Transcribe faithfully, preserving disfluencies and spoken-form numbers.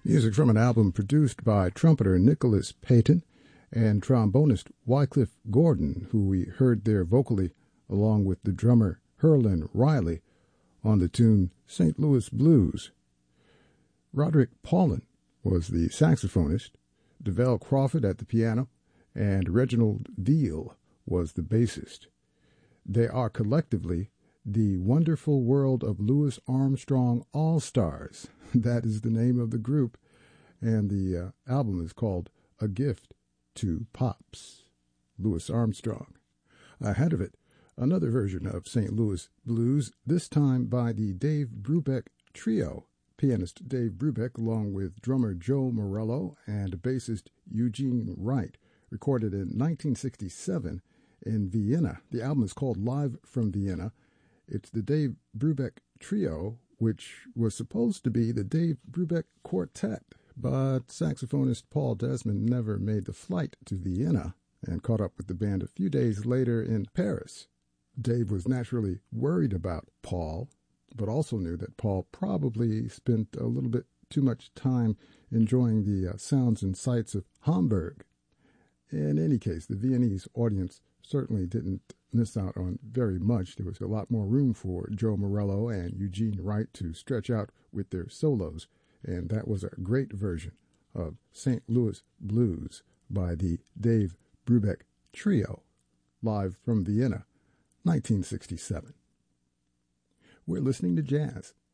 Music from an album produced by trumpeter Nicholas Payton and trombonist Wycliffe Gordon, who we heard there vocally along with the drummer Herlin Riley on the tune Saint Louis Blues. Roderick Paulin was the saxophonist, DeVelle Crawford at the piano, and Reginald Veal was the bassist. They are collectively the Wonderful World of Louis Armstrong All-Stars. That is the name of the group, and the uh, album is called A Gift to Pops. Louis Armstrong. Ahead of it, another version of Saint Louis Blues, this time by the Dave Brubeck Trio. Pianist Dave Brubeck, along with drummer Joe Morello and bassist Eugene Wright, recorded in nineteen sixty-seven in Vienna. The album is called Live from Vienna. It's the Dave Brubeck Trio, which was supposed to be the Dave Brubeck Quartet, but saxophonist Paul Desmond never made the flight to Vienna and caught up with the band a few days later in Paris. Dave was naturally worried about Paul, but also knew that Paul probably spent a little bit too much time enjoying the uh, sounds and sights of Hamburg. In any case, the Viennese audience certainly didn't miss out on very much. There was a lot more room for Joe Morello and Eugene Wright to stretch out with their solos, and that was a great version of Saint Louis Blues by the Dave Brubeck Trio, live from Vienna, nineteen sixty-seven. We're listening to jazz.